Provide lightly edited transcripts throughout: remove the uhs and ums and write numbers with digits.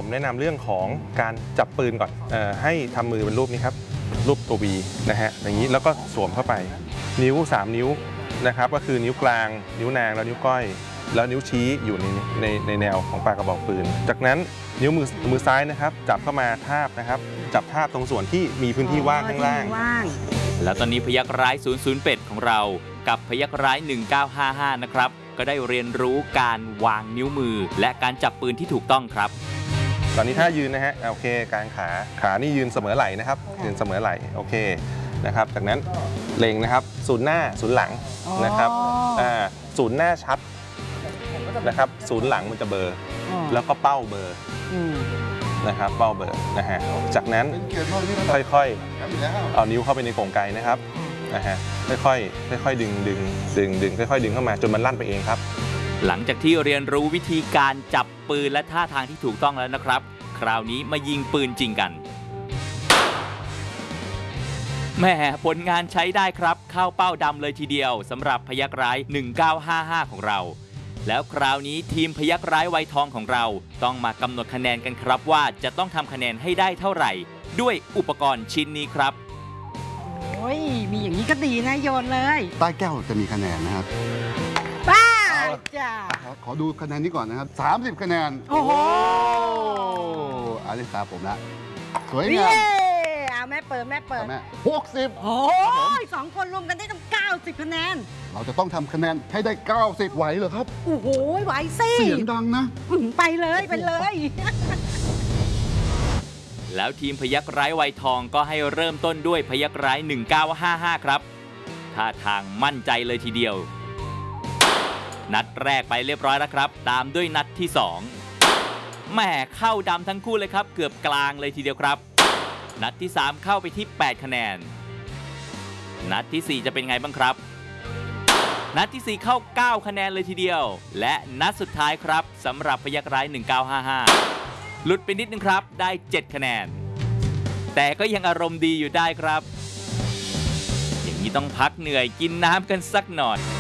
แนะนำเรื่องของการจับปืนก่อนให้ทำมือเป็นรูปนี้ครับรูปตัว V นะฮะอย่างนี้แล้วก็สวมเข้าไปนิ้ว3นิ้วนะครับก็คือนิ้วกลางนิ้วนางแล้วนิ้วก้อยแล้วนิ้วชี้อยู่ในแนวของปากกระบอกปืนจากนั้นนิ้วมือซ้ายนะครับจับเข้ามาทาบนะครับจับทาบตรงส่วนที่มีพื้นที่ว่างข้างล่างแล้วตอนนี้พยัคฆ์ร้าย008ของเรากับพยัคฆ์ร้าย1955นะครับก็ได้เรียนรู้การวางนิ้วมือและการจับปืนที่ถูกต้องครับตอนนี้ถ้ายืนนะฮะโอเคกางขานี่ยืนเสมอไหล่นะครับยืนเสมอไหล่โอเคนะครับจากนั้นเล็งนะครับศูนย์หน้าศูนย์หลังนะครับศูนย์หน้าชัดนะครับศูนย์หลังมันจะเบอร์แล้วก็เป้าเบอร์นะครับเป้าเบอร์นะฮะจากนั้นค่อยๆเอานิ้วเข้าไปในกรงไกนะครับนะฮะค่อยๆดึงค่อยๆดึงเข้ามาจนมันลั่นไปเองครับหลังจากที่เรียนรู้วิธีการจับปืนและท่าทางที่ถูกต้องแล้วนะครับคราวนี้มายิงปืนจริงกันแหมผลงานใช้ได้ครับเข้าเป้าดำเลยทีเดียวสำหรับพยัคฆ์ร้าย1955ของเราแล้วคราวนี้ทีมพยัคฆ์ร้ายวัยทองของเราต้องมากำหนดคะแนนกันครับว่าจะต้องทำคะแนนให้ได้เท่าไหร่ด้วยอุปกรณ์ชิ้นนี้ครับโอ้ยมีอย่างนี้ก็ดีนะโยนเลยใต้แก้วจะมีคะแนนนะครับป้าจ้าขอดูคะแนนนี้ก่อนนะครับ30คะแนนโอ้โหอันนี้ตามผมละสวยงามเอาแม่เปิด 60 โอ้ย2 คนรวมกันได้ตั้ง90คะแนนเราจะต้องทำคะแนนให้ได้90ไหวเหรอครับโอ้โหไหวสิเสียงดังนะไปเลยแล้วทีมพยัคฆ์ร้ายวัยทองก็ให้เริ่มต้นด้วยพยัคฆ์ร้าย1955ครับท่าทางมั่นใจเลยทีเดียวนัดแรกไปเรียบร้อยแล้วครับตามด้วยนัดที่2แหมเข้าดำทั้งคู่เลยครับเกือบกลางเลยทีเดียวครับนัดที่3เข้าไปที่8คะแนนนัดที่4จะเป็นไงบ้างครับนัดที่4เข้า9คะแนนเลยทีเดียวและนัดสุดท้ายครับสำหรับพยัคฆ์ร้าย1955หลุดไปนิดนึงครับได้7คะแนนแต่ก็ยังอารมณ์ดีอยู่ได้ครับอย่างนี้ต้องพักเหนื่อยกินน้ำกันสักหน่อย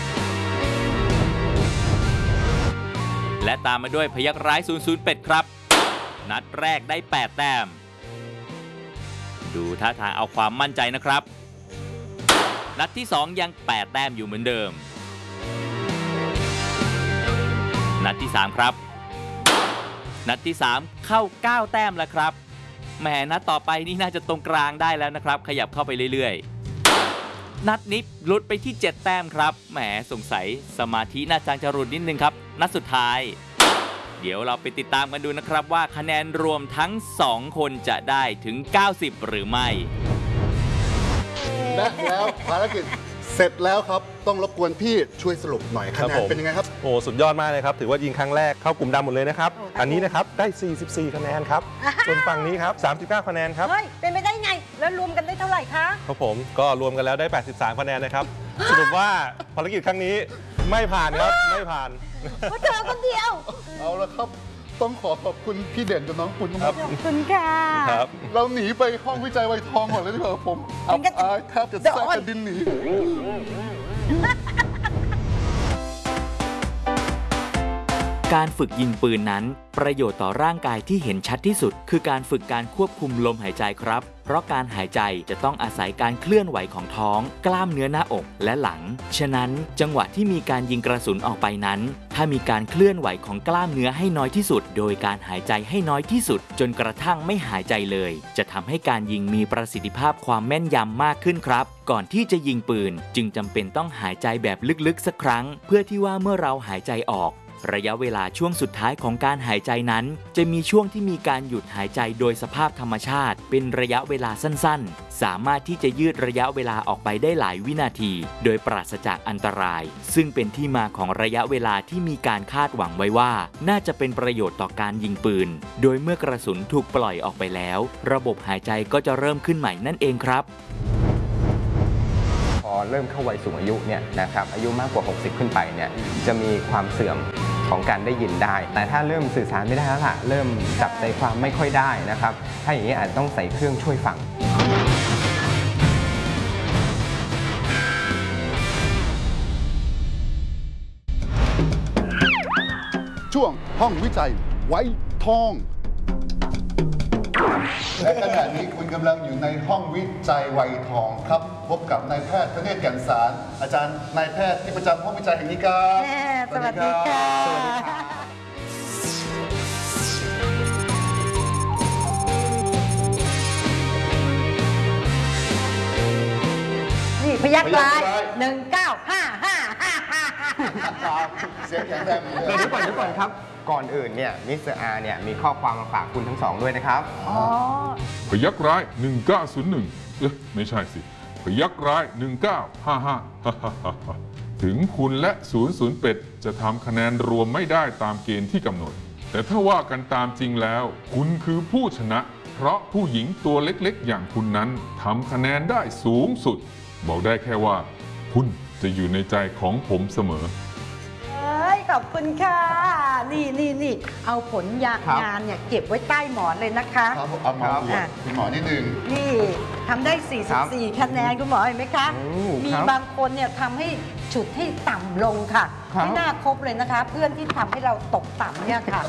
และตามมาด้วยพยัคฆ์ร้าย008ครับนัดแรกได้8แต้มดูท่าทางเอาความมั่นใจนะครับนัดที่2ยัง8แต้มอยู่เหมือนเดิมนัดที่3ครับนัดที่3เข้า9แต้มแล้วครับแหมนัดต่อไปนี่น่าจะตรงกลางได้แล้วนะครับขยับเข้าไปเรื่อยๆนัดนี้หลุดไปที่7แต้มครับแหมสงสัยสมาธิน่าจะหลุดนิดนึงครับนัดสุดท้ายเดี๋ยวเราไปติดตามกันดูนะครับว่าคะแนนรวมทั้ง2คนจะได้ถึง90หรือไม่และแล้วภารกิจเสร็จแล้วครับต้องรบกวนพี่ช่วยสรุปหน่อยคะแนนเป็นยังไงครับโอ้สุดยอดมากเลยครับถือว่ายิงครั้งแรกเข้ากลุ่มดำหมดเลยนะครับอันนี้นะครับได้44คะแนนครับส่วนฝั่งนี้ครับ39คะแนนครับเฮ้ยเป็นไปได้ไงแล้วรวมกันได้เท่าไหร่คะครับผมก็รวมกันแล้วได้83คะแนนนะครับสรุปว่าภารกิจครั้งนี้ไม่ผ่านครับไม่ผ่านเพราะเธอคนเดียวเอาละครับต้องขอบคุณพี่เด่นกับน้องปุณครับขอบคุณค่ะเราหนีไปห้องวิจัยวัยทองก่อนเลยดีกว่าผมอับอายแทบจะแทรกกระดินหนีการฝึกยิงปืนนั้นประโยชน์ต่อร่างกายที่เห็นชัดที่สุดคือการฝึกการควบคุมลมหายใจครับเพราะการหายใจจะต้องอาศัยการเคลื่อนไหวของท้องกล้ามเนื้อหน้าอกและหลังฉะนั้นจังหวะที่มีการยิงกระสุนออกไปนั้นถ้ามีการเคลื่อนไหวของกล้ามเนื้อให้น้อยที่สุดโดยการหายใจให้น้อยที่สุดจนกระทั่งไม่หายใจเลยจะทำให้การยิงมีประสิทธิภาพความแม่นยำมากขึ้นครับก่อนที่จะยิงปืนจึงจำเป็นต้องหายใจแบบลึกๆสักครั้งเพื่อที่ว่าเมื่อเราหายใจออกระยะเวลาช่วงสุดท้ายของการหายใจนั้นจะมีช่วงที่มีการหยุดหายใจโดยสภาพธรรมชาติเป็นระยะเวลาสั้นๆสามารถที่จะยืดระยะเวลาออกไปได้หลายวินาทีโดยปราศจากอันตรายซึ่งเป็นที่มาของระยะเวลาที่มีการคาดหวังไว้ว่าน่าจะเป็นประโยชน์ต่อการยิงปืนโดยเมื่อกระสุนถูกปล่อยออกไปแล้วระบบหายใจก็จะเริ่มขึ้นใหม่นั่นเองครับพอเริ่มเข้าวัยสูงอายุเนี่ยนะครับอายุมากกว่า60ขึ้นไปเนี่ยจะมีความเสื่อมของการได้ยินได้แต่ถ้าเริ่มสื่อสารไม่ได้แล้วล่ะเริ่มจับใจความไม่ค่อยได้นะครับถ้าอย่างนี้อาจต้องใส่เครื่องช่วยฟังช่วงห้องวิจัยไว้ทองและขณะนี้คุณกำลังอยู่ในห้องวิจัยไวยทองครับ พบกับนายแพทย์ธเนศแก่นสาร อาจารย์นายแพทย์ที่ประจำห้องวิจัยแห่งนี้ครับสวัสดีค่ะสวัสดีครับนี่พยักร้ายพยัคฆ์ร้าย 19555555 เสียงแข็งแรงเลยเดี๋ยวก่อนครับ ก่อนอื่นเนี่ยมิสเตอร์อาร์เนี่ยมีข้อความมาฝากคุณทั้งสองด้วยนะครับอ๋อพยักร้าย 1901 ไม่ใช่สิ พยักร้าย 1955 ถึงคุณและ 008 จะทำคะแนนรวมไม่ได้ตามเกณฑ์ที่กำหนด แต่ถ้าว่ากันตามจริงแล้ว คุณคือผู้ชนะ เพราะผู้หญิงตัวเล็กๆ อย่างคุณนั้นทำคะแนนได้สูงสุด บอกได้แค่ว่า คุณจะอยู่ในใจของผมเสมอเอ้ยขอบคุณค่ะ นี่เอาผลครับงานเนี่ยเก็บไว้ใต้หมอนเลยนะคะครับเอามาบวกอ่ะคุณหมอนิดนึงนี่ทำได้ 44 คะแนนคุณหมอเห็นไหมคะโอ้มีครับบางคนเนี่ยทำให้ฉุดให้ต่ำลงค่ะครับไม่น่าครบเลยนะคะ เพื่อนที่ทำให้เราตกต่ำเนี่ยค่ะ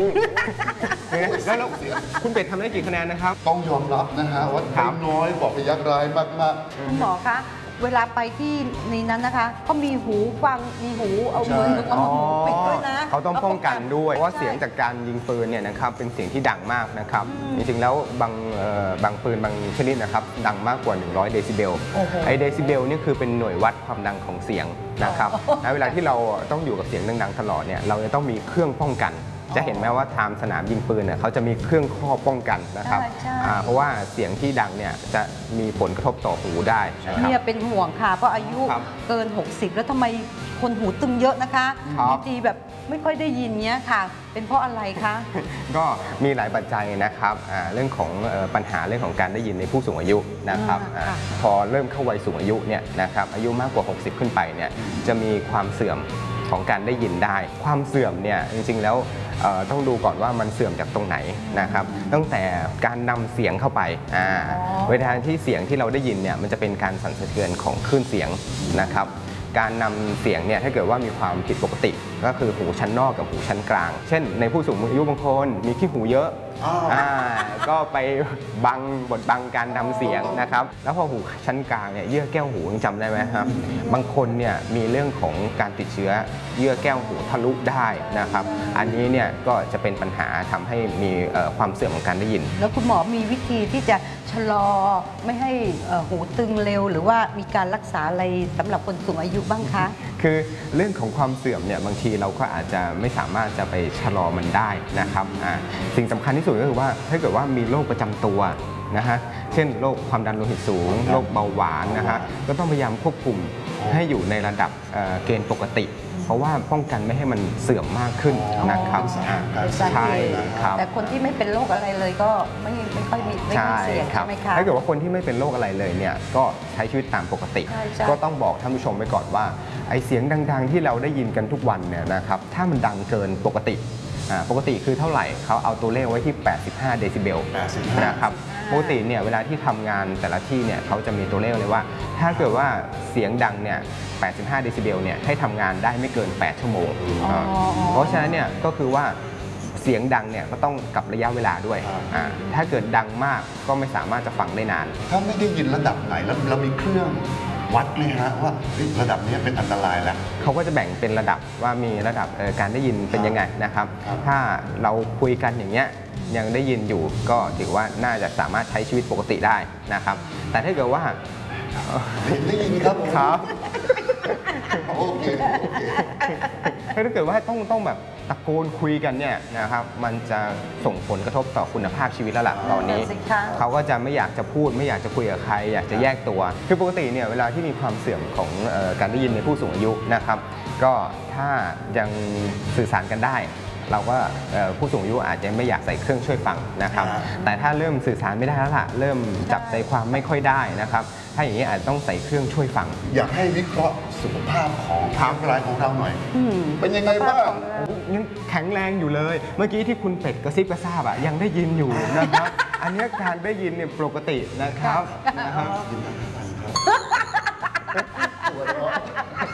แล้วคุณเป็ดทำได้กี่คะแนนนะครับต้องยอมรับนะฮะว่าครับน้อยกว่าพยักร้ายมากคุณหมอคะ เวลาไปที่นี้นั้นนะคะก็มีหูฟังมีหูเอามือเอาหูปิดด้วยนะเขาต้องป้องกันด้วย เพราะว่าเสียงจากการยิงปืนเนี่ยนะครับเป็นเสียงที่ดังมากนะครับ จริงๆแล้วบางปืนบางชนิดนะครับดังมากกว่า 100 เดซิเบลโอ้โหไอเดซิเบลนี่คือเป็นหน่วยวัดความดังของเสียงนะครับโอ้โหและเวลาที่เราต้องอยู่กับเสียงดังๆตลอดเนี่ยเราจะต้องมีเครื่องป้องกัน จะเห็นไหมว่าตามสนามยิงปืนเนี่ยเขาจะมีเครื่องข้อป้องกันนะครับใช่เพราะว่าเสียงที่ดังเนี่ยจะมีผลกระทบต่อหูได้นะครับเนี่ยเป็นห่วงค่ะเพราะอายุครับเกิน 60 แล้วทำไมคนหูตึงเยอะนะคะครับบางทีแบบไม่ค่อยได้ยินเนี้ยค่ะ เป็นเพราะอะไรคะก็มีหลายปัจจัยนะครับเรื่องของปัญหาเรื่องของการได้ยินในผู้สูงอายุนะครับค่ะพอเริ่มเข้าวัยสูงอายุเนี่ยนะครับอายุมากกว่า 60 ขึ้นไปเนี่ยจะมีความเสื่อมของการได้ยินได้ ความเสื่อมเนี่ยจริงๆแล้วต้องดูก่อนว่ามันเสื่อมจากตรงไหนนะครับตั้งแต่การนำเสียงเข้าไปเวลาที่เสียงที่เราได้ยินเนี่ยมันจะเป็นการสั่นสะเทือนของคลื่นเสียงนะครับ การนำเสียงเนี่ยถ้าเกิดว่ามีความผิดปกติ ก็คือหูชั้นนอกกับหูชั้นกลาง เช่นในผู้สูงอายุบางคนมีขี้หูเยอะก็ไปบดบังการนำเสียงนะครับแล้วพอหูชั้นกลางเนี่ยเยื่อแก้วหูยังจำได้ไหมครับบางคนเนี่ยมีเรื่องของการติดเชื้อเยื่อแก้วหูทะลุได้นะครับอันนี้เนี่ยก็จะเป็นปัญหาทำให้มีความเสื่อมของการได้ยินแล้วคุณหมอมีวิธีที่จะชะลอไม่ให้หูตึงเร็ว หรือว่ามีการรักษาอะไรสำหรับคนสูงอายุบ้างคะคือเรื่องของความเสื่อมเนี่ยบางทีเราก็อาจจะไม่สามารถจะไปชะลอมันได้นะครับสิ่งสำคัญที่สุดก็คือว่าถ้าเกิดว่ามีโรคประจำตัวนะฮะเช่นโรคความดันโลหิตสูงโรคเบาหวานนะฮะก็ต้องพยายามควบคุมให้อยู่ในระดับเกณฑ์ปกติ เพราะว่าป้องกันไม่ให้มันเสื่อมมากขึ้นนะครับเป็นสาเหตุใช่ครับแต่คนที่ไม่เป็นโรคอะไรเลยก็ไม่ค่อยมีไม่ค่อยเสี่ยงครัใช่ไหมคะถ้าเกิดว่าคนที่ไม่เป็นโรคอะไรเลยเนี่ยก็ใช้ชีวิตตามปกติใช่ใช่ก็ต้องบอกท่านผู้ชมไว้ก่อนว่าไอเสียงดังๆ ที่เราได้ยินกันทุกวันเนี่ยนะครับถ้ามันดังเกินปกติปกติคือเท่าไหร่เขาเอาตัวเลขไว้ที่ 85 เดซิเบล 85 นะครับปกติเนี่ยเวลาที่ทำงานแต่ละที่เนี่ยเขาจะมีตัวเลขเลยว่า ถ้าเกิดว่าเสียงดังเนี่ย85 เดซิเบลเนี่ยให้ทำงานได้ไม่เกิน 8 ชั่วโมงเพราะฉะนั้นเนี่ยก็คือว่าเสียงดังเนี่ยก็ต้องกับระยะเวลาด้วยถ้าเกิดดังมากก็ไม่สามารถจะฟังได้นานถ้าไม่ได้ยินระดับไหนแล้วเรามีเครื่องวัดไหมฮะว่าเฮ้ยระดับนี้เป็นอันตรายแล้วเขาก็จะแบ่งเป็นระดับว่ามีระดับการได้ยินเป็นยังไงนะครับครับถ้าเราคุยกันอย่างเงี้ยยังได้ยินอยู่ก็ถือว่าน่าจะสามารถใช้ชีวิตปกติได้นะครับ แต่ถ้าเกิดว่าได้ยินครับผมครับโอเคถ้าเกิดว่าต้องแบบตะโกนคุยกันเนี่ยนะครับมันจะส่งผลกระทบต่อคุณภาพชีวิตแล้วล่ะตอนนี้นั่นสิคะเขาก็จะไม่อยากจะพูดไม่อยากจะคุยกับใคร อยากจะแยกตัวคือปกติเนี่ยเวลาที่มีความเสื่อมของการได้ยินในผู้สูงอายุนะครับก็ถ้ายังสื่อสารกันได้ เราก็ผู้สูงอายุอาจจะไม่อยากใส่เครื่องช่วยฟังนะครับ แต่ถ้าเริ่มสื่อสารไม่ได้แล้วล่ะเริ่มจับใจความไม่ค่อยได้นะครับถ้าอย่างนี้อาจต้องใส่เครื่องช่วยฟังอยากให้วิเคราะห์สุขภาพของพยักร้ายของเราหน่อย เป็นยังไงบ้างยังแข็งแรงอยู่เลย เมื่อกี้ที่คุณเป็ดกระซิบกระซาบอะยังได้ยินอยู่นะครับ อันนี้การได้ยินเนี่ยปกตินะครับ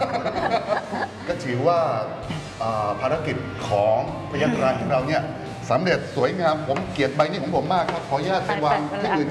ก็ถือว่าภารกิจของพยักร้ายของเราเนี่ยสสำเร็จสวยงามผมเกลียดใบนี้ของผมมากครับขออนุญาตไปวางที่อื่น